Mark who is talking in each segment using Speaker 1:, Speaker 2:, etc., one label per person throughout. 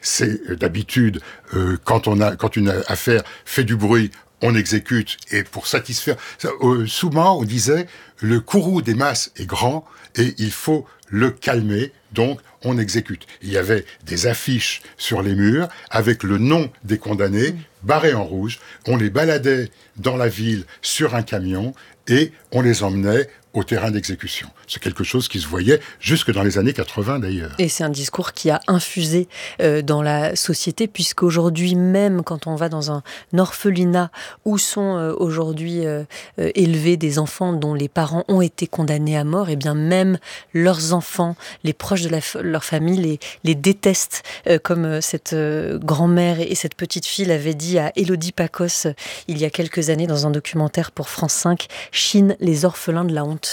Speaker 1: c'est d'habitude, quand une affaire fait du bruit, on exécute, et pour satisfaire... souvent, on disait, le courroux des masses est grand, et il faut le calmer, donc on exécute. Il y avait des affiches sur les murs, avec le nom des condamnés, barrés en rouge. On les baladait dans la ville sur un camion, et on les emmenait au terrain d'exécution. C'est quelque chose qui se voyait jusque dans les années 80 d'ailleurs.
Speaker 2: Et c'est un discours qui a infusé dans la société, puisqu'aujourd'hui même, quand on va dans un orphelinat où sont aujourd'hui élevés des enfants dont les parents ont été condamnés à mort, et bien même leurs enfants, les proches de leur famille les détestent, comme cette grand-mère et cette petite fille l'avaient dit à Élodie Pacos il y a quelques années dans un documentaire pour France 5, Chine, les orphelins de la honte.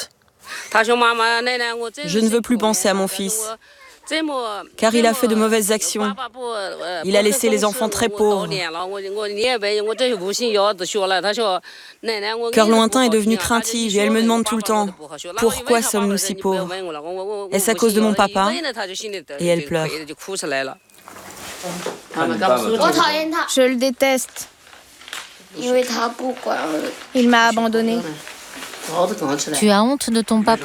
Speaker 3: Je ne veux plus penser à mon fils, car il a fait de mauvaises actions. Il a laissé les enfants très pauvres. Cœur lointain est devenu craintive et elle me demande tout le temps « Pourquoi sommes-nous si pauvres ? Est-ce à cause de mon papa ?» Et elle pleure.
Speaker 4: Je le déteste. Il m'a abandonnée.
Speaker 5: Tu as honte de ton papa ?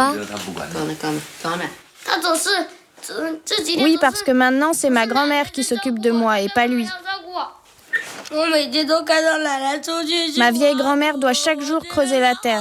Speaker 4: Oui, parce que maintenant, c'est ma grand-mère qui s'occupe de moi et pas lui. Ma vieille grand-mère doit chaque jour creuser la terre.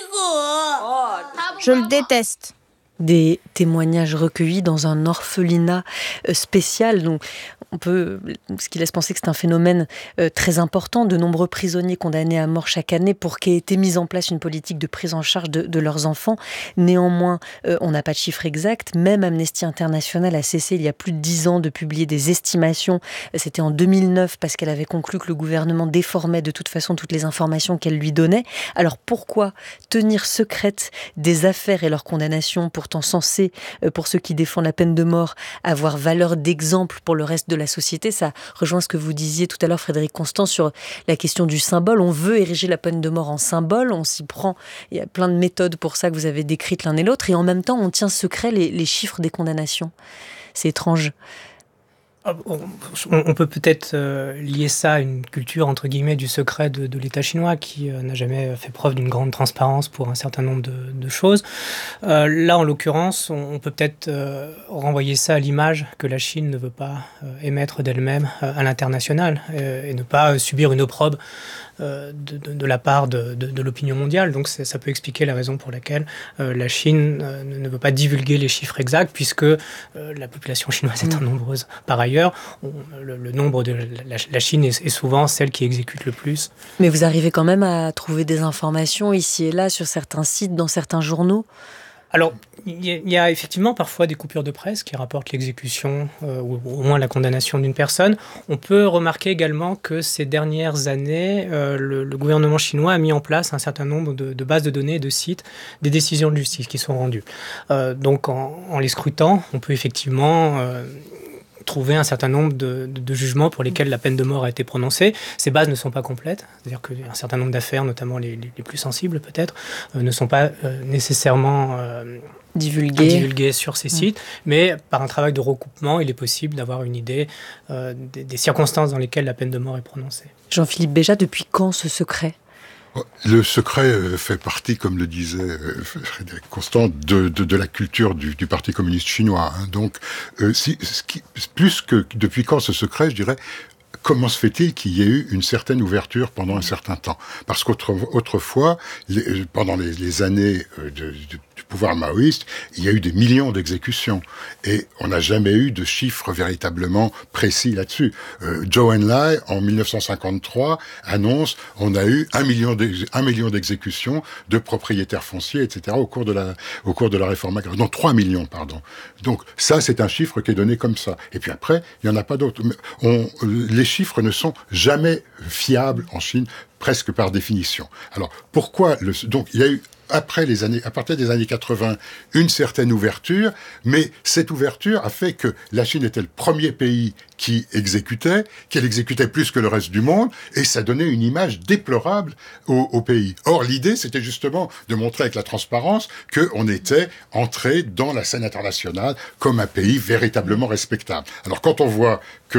Speaker 4: Je le déteste.
Speaker 2: Des témoignages recueillis dans un orphelinat spécial, donc ce qui laisse penser que c'est un phénomène très important. De nombreux prisonniers condamnés à mort chaque année pour qu'ait été mise en place une politique de prise en charge de leurs enfants. Néanmoins, on n'a pas de chiffre exact. Même Amnesty International a cessé il y a plus de 10 ans de publier des estimations. C'était en 2009 parce qu'elle avait conclu que le gouvernement déformait de toute façon toutes les informations qu'elle lui donnait. Alors pourquoi tenir secrètes des affaires et leurs condamnations pourtant censées, pour ceux qui défendent la peine de mort, avoir valeur d'exemple pour le reste de la société? Ça rejoint ce que vous disiez tout à l'heure, Frédéric Constant, sur la question du symbole. On veut ériger la peine de mort en symbole, on s'y prend. Il y a plein de méthodes pour ça que vous avez décrites l'un et l'autre, et en même temps, on tient secret les chiffres des condamnations. C'est étrange.
Speaker 6: On peut peut-être lier ça à une culture, entre guillemets, du secret de l'État chinois qui n'a jamais fait preuve d'une grande transparence pour un certain nombre de choses. Là, en l'occurrence, on peut peut-être renvoyer ça à l'image que la Chine ne veut pas émettre d'elle-même à l'international et ne pas subir une opprobre de la part de l'opinion mondiale. Donc ça peut expliquer la raison pour laquelle la Chine ne veut pas divulguer les chiffres exacts, puisque la population chinoise étant nombreuse par ailleurs, le nombre de la Chine est souvent celle qui exécute le plus.
Speaker 2: Mais vous arrivez quand même à trouver des informations ici et là sur certains sites, dans certains journaux ?
Speaker 6: Alors, il y a effectivement parfois des coupures de presse qui rapportent l'exécution ou au moins la condamnation d'une personne. On peut remarquer également que ces dernières années, le gouvernement chinois a mis en place un certain nombre de bases de données et de sites des décisions de justice qui sont rendues. Donc, en les scrutant, on peut effectivement trouver un certain nombre de jugements pour lesquels la peine de mort a été prononcée. Ces bases ne sont pas complètes, c'est-à-dire qu'un certain nombre d'affaires, notamment les plus sensibles peut-être, ne sont pas nécessairement divulguées sur ces sites, mais par un travail de recoupement, il est possible d'avoir une idée des circonstances dans lesquelles la peine de mort est prononcée.
Speaker 2: Jean-Philippe Béjat, depuis quand ce secret ?
Speaker 1: Le secret fait partie, comme le disait Frédéric Constant, de la culture du Parti communiste chinois. Donc, plus que depuis quand ce secret, je dirais, comment se fait-il qu'il y ait eu une certaine ouverture pendant un certain temps ? Parce qu'autrefois, pendant les années du pouvoir maoïste, il y a eu des millions d'exécutions. Et on n'a jamais eu de chiffres véritablement précis là-dessus. Zhou Enlai, en 1953, annonce on a eu 1 million d'exécutions de propriétaires fonciers, etc., au cours de la réforme agraire. Non, 3 millions, pardon. Donc, ça, c'est un chiffre qui est donné comme ça. Et puis après, il n'y en a pas d'autres. Les chiffres ne sont jamais fiables en Chine, presque par définition. Alors, pourquoi donc, il y a eu, à partir des années 80, une certaine ouverture, mais cette ouverture a fait que la Chine était le premier pays qu'elle exécutait plus que le reste du monde, et ça donnait une image déplorable au pays. Or, l'idée, c'était justement de montrer avec la transparence qu'on était entré dans la scène internationale comme un pays véritablement respectable. Alors, quand on voit que